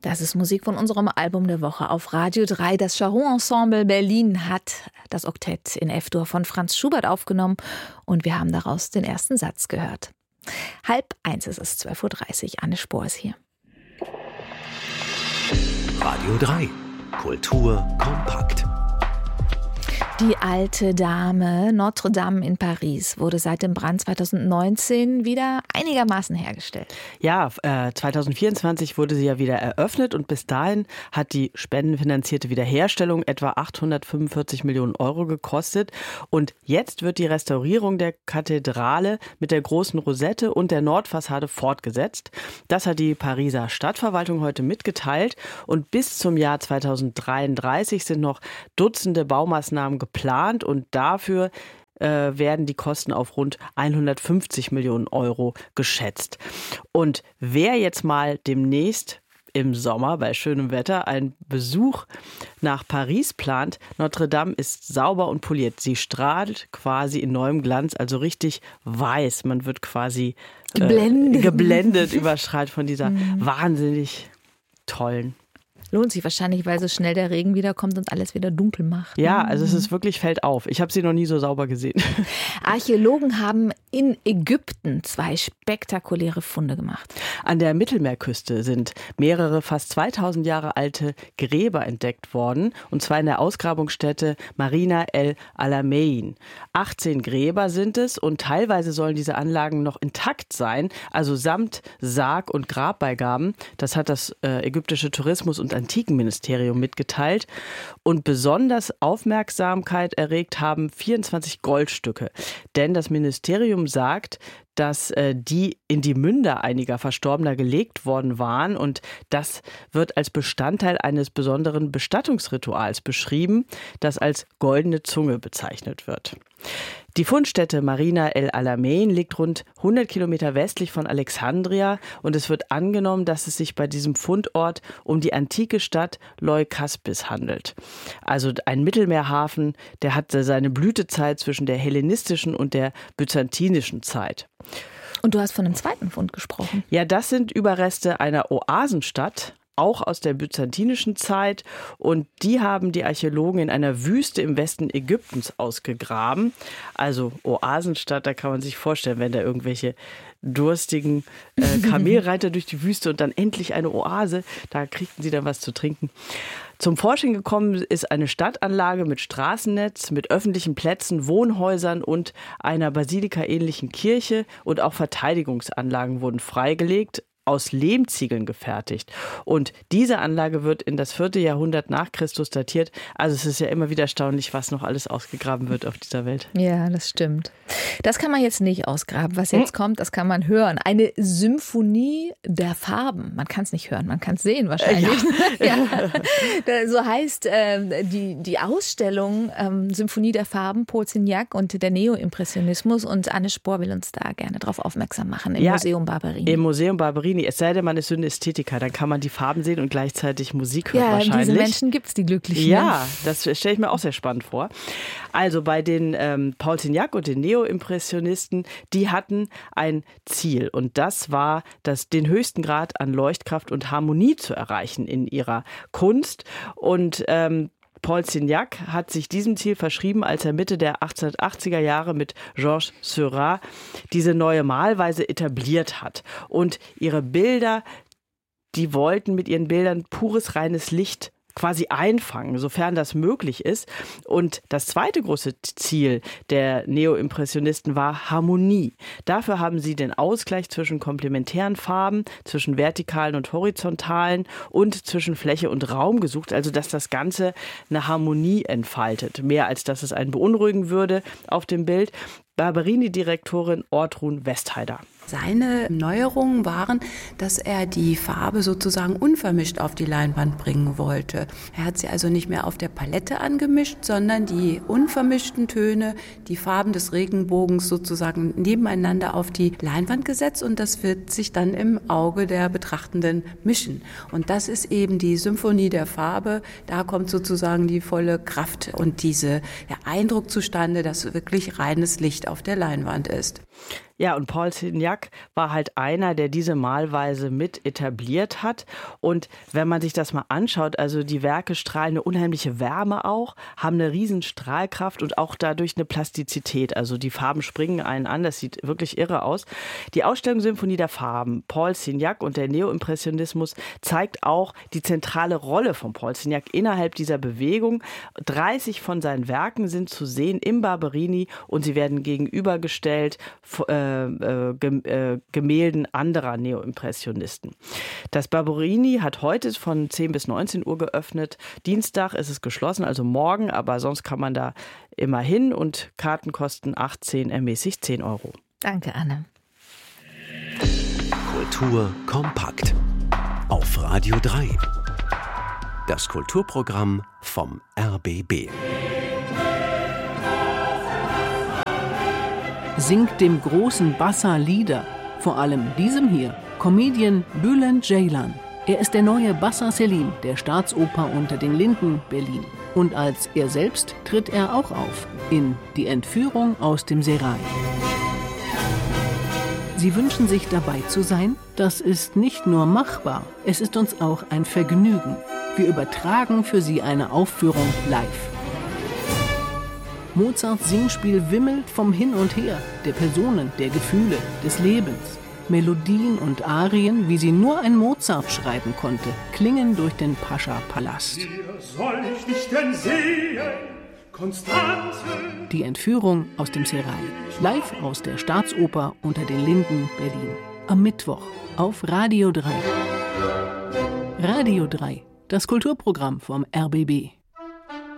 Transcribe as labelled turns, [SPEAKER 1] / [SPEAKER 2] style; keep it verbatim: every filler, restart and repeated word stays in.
[SPEAKER 1] Das ist Musik von unserem Album der Woche auf Radio drei. Das Charon Ensemble Berlin hat das Oktett in F-Dur von Franz Schubert aufgenommen und wir haben daraus den ersten Satz gehört. Halb eins ist es, zwölf Uhr dreißig. Anne Spohr ist hier.
[SPEAKER 2] Radio drei. Kultur kompakt.
[SPEAKER 1] Die alte Dame Notre Dame in Paris wurde seit dem Brand zweitausendneunzehn wieder einigermaßen hergestellt.
[SPEAKER 3] Ja, äh, zweitausendvierundzwanzig wurde sie ja wieder eröffnet und bis dahin hat die spendenfinanzierte Wiederherstellung etwa achthundertfünfundvierzig Millionen Euro gekostet. Und jetzt wird die Restaurierung der Kathedrale mit der großen Rosette und der Nordfassade fortgesetzt. Das hat die Pariser Stadtverwaltung heute mitgeteilt. Und bis zum Jahr zweitausenddreiunddreißig sind noch Dutzende Baumaßnahmen geplant und dafür äh, werden die Kosten auf rund hundertfünfzig Millionen Euro geschätzt. Und wer jetzt mal demnächst im Sommer bei schönem Wetter einen Besuch nach Paris plant, Notre Dame ist sauber und poliert. Sie strahlt quasi in neuem Glanz, also richtig weiß. Man wird quasi äh, geblendet, geblendet überstrahlt von dieser mhm. wahnsinnig tollen.
[SPEAKER 1] Lohnt sich wahrscheinlich, weil so schnell der Regen wiederkommt und alles wieder dunkel macht.
[SPEAKER 3] Ja, also es ist wirklich, fällt auf. Ich habe sie noch nie so sauber gesehen.
[SPEAKER 1] Archäologen haben in Ägypten zwei spektakuläre Funde gemacht.
[SPEAKER 3] An der Mittelmeerküste sind mehrere fast zweitausend Jahre alte Gräber entdeckt worden, und zwar in der Ausgrabungsstätte Marina El Alamein. achtzehn Gräber sind es und teilweise sollen diese Anlagen noch intakt sein, also samt Sarg- und Grabbeigaben. Das hat das äh, ägyptische Tourismus- und Antikenministerium mitgeteilt. Und besonders Aufmerksamkeit erregt haben vierundzwanzig Goldstücke. Denn das Ministerium sagt, dass äh, die in die Münder einiger Verstorbener gelegt worden waren. Und das wird als Bestandteil eines besonderen Bestattungsrituals beschrieben, das als goldene Zunge bezeichnet wird. Die Fundstätte Marina El Alamein liegt rund hundert Kilometer westlich von Alexandria und es wird angenommen, dass es sich bei diesem Fundort um die antike Stadt Leukaspis handelt. Also ein Mittelmeerhafen, der hatte seine Blütezeit zwischen der hellenistischen und der byzantinischen Zeit.
[SPEAKER 1] Und du hast von einem zweiten Fund gesprochen.
[SPEAKER 3] Ja, das sind Überreste einer Oasenstadt, auch aus der byzantinischen Zeit, und die haben die Archäologen in einer Wüste im Westen Ägyptens ausgegraben. Also Oasenstadt, da kann man sich vorstellen, wenn da irgendwelche durstigen äh, Kamelreiter durch die Wüste und dann endlich eine Oase, da kriegten sie dann was zu trinken. Zum Vorschein gekommen ist eine Stadtanlage mit Straßennetz, mit öffentlichen Plätzen, Wohnhäusern und einer basilikaähnlichen Kirche, und auch Verteidigungsanlagen wurden freigelegt, aus Lehmziegeln gefertigt. Und diese Anlage wird in das vierte Jahrhundert nach Christus datiert. Also es ist ja immer wieder erstaunlich, was noch alles ausgegraben wird auf dieser Welt.
[SPEAKER 1] Ja, das stimmt. Das kann man jetzt nicht ausgraben. Was jetzt hm. kommt, das kann man hören. Eine Symphonie der Farben. Man kann es nicht hören, man kann es sehen wahrscheinlich. Ja. Ja. So heißt äh, die, die Ausstellung ähm, Symphonie der Farben, Paul Signac und der Neoimpressionismus. Und Anne Spohr will uns da gerne darauf aufmerksam machen im ja, Museum Barberini.
[SPEAKER 3] Im Museum Barberini. Es sei denn, man ist Synästhetiker, dann kann man die Farben sehen und gleichzeitig Musik hören,
[SPEAKER 1] ja,
[SPEAKER 3] wahrscheinlich.
[SPEAKER 1] Diese Menschen gibt es, die Glücklichen.
[SPEAKER 3] Ja, das stelle ich mir auch sehr spannend vor. Also bei den ähm, Paul Signac und den Neoimpressionisten, die hatten ein Ziel, und das war, das, den höchsten Grad an Leuchtkraft und Harmonie zu erreichen in ihrer Kunst. Und ähm, Paul Signac hat sich diesem Ziel verschrieben, als er Mitte der achtzehnhundertachtziger Jahre mit Georges Seurat diese neue Malweise etabliert hat. Und ihre Bilder, die wollten mit ihren Bildern pures, reines Licht quasi einfangen, sofern das möglich ist. Und das zweite große Ziel der Neoimpressionisten war Harmonie. Dafür haben sie den Ausgleich zwischen komplementären Farben, zwischen vertikalen und horizontalen und zwischen Fläche und Raum gesucht, also dass das Ganze eine Harmonie entfaltet, mehr als dass es einen beunruhigen würde auf dem Bild. Barberini-Direktorin Ortrun Westheider.
[SPEAKER 4] Seine Neuerungen waren, dass er die Farbe sozusagen unvermischt auf die Leinwand bringen wollte. Er hat sie also nicht mehr auf der Palette angemischt, sondern die unvermischten Töne, die Farben des Regenbogens sozusagen nebeneinander auf die Leinwand gesetzt, und das wird sich dann im Auge der Betrachtenden mischen. Und das ist eben die Symphonie der Farbe. Da kommt sozusagen die volle Kraft und dieser ja, Eindruck zustande, dass wirklich reines Licht auf der Leinwand ist.
[SPEAKER 3] Ja, und Paul Signac war halt einer, der diese Malweise mit etabliert hat. Und wenn man sich das mal anschaut, also die Werke strahlen eine unheimliche Wärme auch, haben eine riesen Strahlkraft und auch dadurch eine Plastizität. Also die Farben springen einen an, das sieht wirklich irre aus. Die Ausstellung Symphonie der Farben, Paul Signac und der Neoimpressionismus, zeigt auch die zentrale Rolle von Paul Signac innerhalb dieser Bewegung. dreißig von seinen Werken sind zu sehen im Barberini und sie werden gegenübergestellt äh, Gemälden anderer Neoimpressionisten. Das Barberini hat heute von zehn bis neunzehn Uhr geöffnet. Dienstag ist es geschlossen, also morgen, aber sonst kann man da immer hin und Karten kosten achtzehn, ermäßigt zehn Euro.
[SPEAKER 1] Danke, Anne.
[SPEAKER 2] Kultur kompakt auf Radio drei. Das Kulturprogramm vom R B B.
[SPEAKER 5] Singt dem großen Bassa Lieder, vor allem diesem hier, Comedian Bülent Ceylan. Er ist der neue Bassa Selim der Staatsoper unter den Linden Berlin. Und als er selbst tritt er auch auf in Die Entführung aus dem Serail. Sie wünschen sich dabei zu sein? Das ist nicht nur machbar, es ist uns auch ein Vergnügen. Wir übertragen für Sie eine Aufführung live. Mozarts Singspiel wimmelt vom Hin und Her, der Personen, der Gefühle, des Lebens. Melodien und Arien, wie sie nur ein Mozart schreiben konnte, klingen durch den Pascha-Palast.
[SPEAKER 6] Hier soll ich dich denn sehen, Konstanze?
[SPEAKER 5] Die Entführung aus dem Serail. Live aus der Staatsoper unter den Linden Berlin. Am Mittwoch auf Radio drei. Radio drei, das Kulturprogramm vom R B B.